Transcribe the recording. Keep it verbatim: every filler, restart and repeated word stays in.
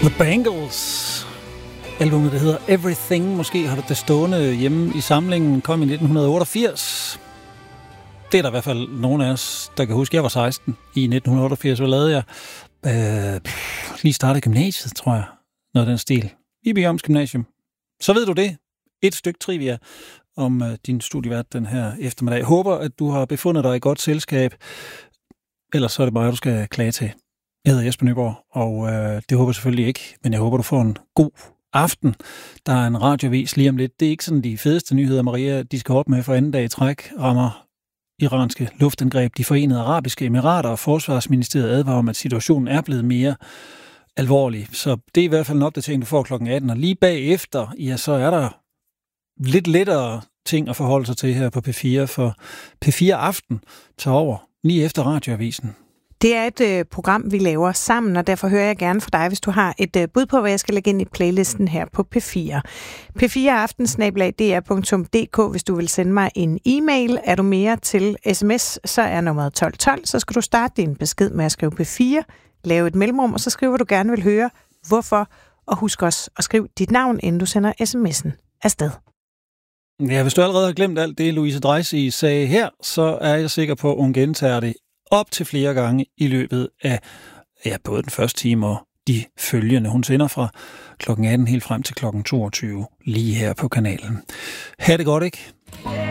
The Bangles. Albumet, der hedder Everything. Måske har du det stående hjemme i samlingen. Kom i nitten otteogfirs. Det er der i hvert fald nogen af os, der kan huske. Jeg var seksten i nitten otteogfirs. Hvad lavede jeg? Øh, pff, lige startede gymnasiet, tror jeg. Noget af den stil. I Bjørns Gymnasium. Så ved du det. Et stykke trivia om uh, din studievært den her eftermiddag. Jeg håber, at du har befundet dig i godt selskab. Ellers så er det bare, du skal klage til. Jeg hedder Jesper Nyborg, og øh, det håber jeg selvfølgelig ikke, men jeg håber, du får en god aften. Der er en radiovis lige om lidt. Det er ikke sådan de fedeste nyheder, Maria, de skal op med for anden dag i træk, rammer iranske luftangreb. De Forenede Arabiske Emirater og Forsvarsministeriet advarer om, at situationen er blevet mere alvorlig. Så det er i hvert fald en opdatering, du får klokken atten. Og lige bagefter, ja, så er der lidt lettere ting at forholde sig til her på P fire, for P fire Aften tager over lige efter radioavisen. Det er et øh, program, vi laver sammen, og derfor hører jeg gerne fra dig, hvis du har et øh, bud på, hvad jeg skal lægge ind i playlisten her på P fire. P fire aften snabel-a d r punktum d k, hvis du vil sende mig en e-mail. Er du mere til sms, så er nummeret tolv tolv. Så skal du starte din besked med at skrive P fire, lave et mellemrum, og så skriver, hvad du gerne vil høre, hvorfor, og husk også at skrive dit navn, inden du sender sms'en afsted. Ja, hvis du allerede har glemt alt det, Louise Dreisig sagde her, så er jeg sikker på, at hun gentager det op til flere gange i løbet af ja, både den første time og de følgende. Hun sender fra klokken atten helt frem til klokken toogtyve lige her på kanalen. Ha' det godt, ikke?